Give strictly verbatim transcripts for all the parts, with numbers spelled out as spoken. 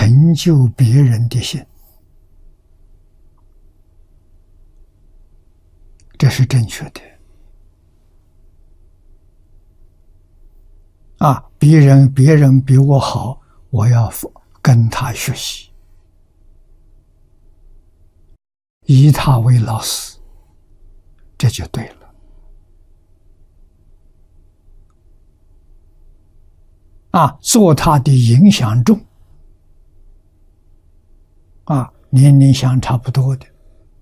成就别人的心，这是正确的。啊，别人别人比我好，我要跟他学习，以他为老师，这就对了。啊，做他的影响重，啊，年龄相差不多的，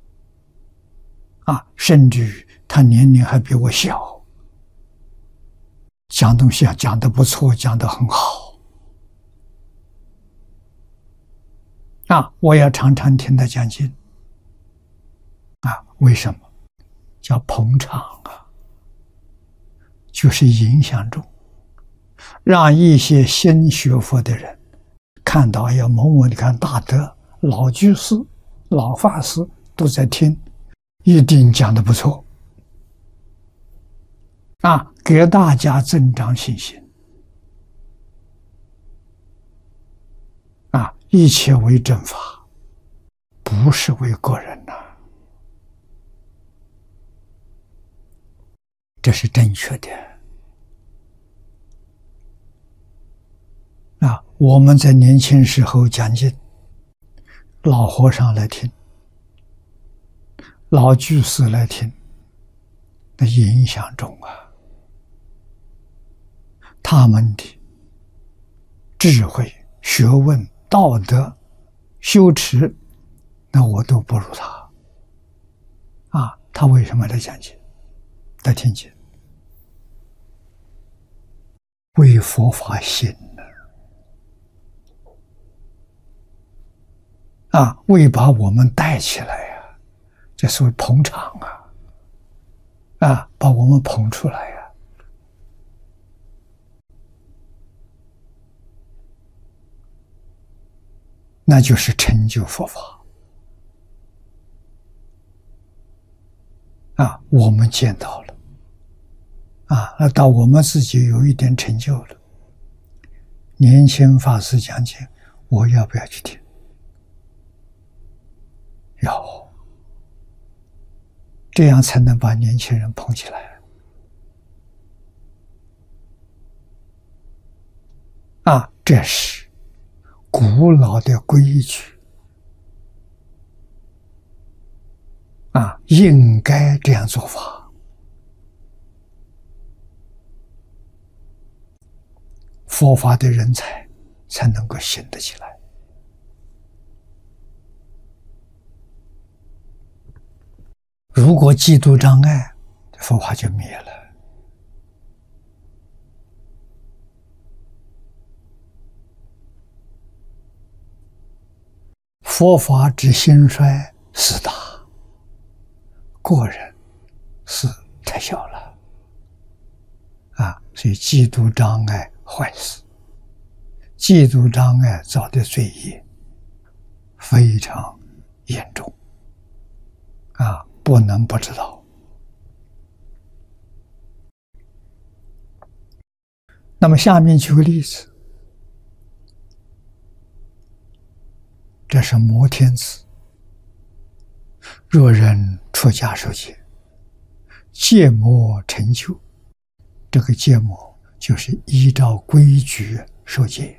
啊，甚至于他年龄还比我小，讲东西啊讲得不错，讲得很好，啊，我要常常听他讲经，啊，为什么？叫捧场啊，就是影响重。让一些新学佛的人看到，哎呀，某某你看大德、老居士、老法师都在听，一定讲得不错啊，给大家增长信心啊！一切为正法，不是为个人呐、啊，这是正确的。啊，我们在年轻时候讲经，老和尚来听，老居士来听，那影响重啊，他们的智慧、学问、道德、修持，那我都不如他。啊，他为什么来讲经、来听经？为佛法行。啊，为把我们带起来呀、啊，这是为捧场啊，啊，把我们捧出来呀、啊，那就是成就佛法啊，我们见到了啊，那到我们自己有一点成就了。年轻法师讲经，我要不要去听？要，这样才能把年轻人捧起来啊！这是古老的规矩啊，应该这样做法。佛法的人才才能够行得起来。如果嫉妒障碍，佛法就灭了。佛法之兴衰四大，个人是太小了啊！所以嫉妒障碍坏事，嫉妒障碍造的罪业非常严重啊！不能不知道。那么下面举个例子，这是摩天子，若人出家受戒，戒魔成就，这个戒魔就是依照规矩受戒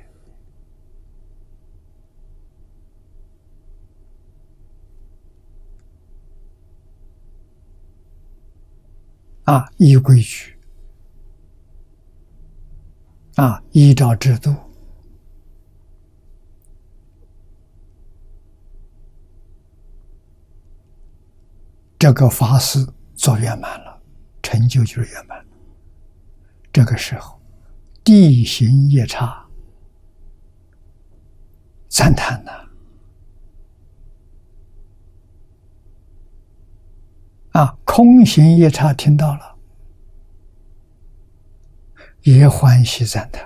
啊，依规矩啊，依照制度，这个法事做圆满了，成就就是圆满。这个时候，地行夜叉赞叹呐、啊，啊，空行夜叉听到了，也欢喜赞叹。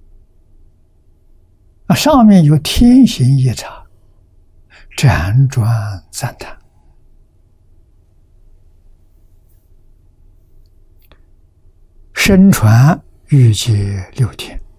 啊，上面有天行夜叉，辗转赞叹。身传欲界六天，